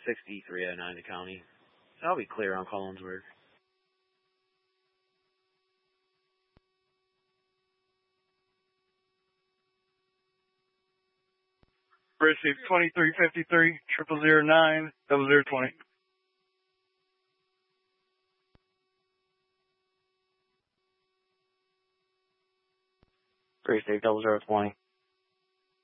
6309 the county. I'll be clear on Collinsburg. Receive 2353 0009 0020. Receive 0020.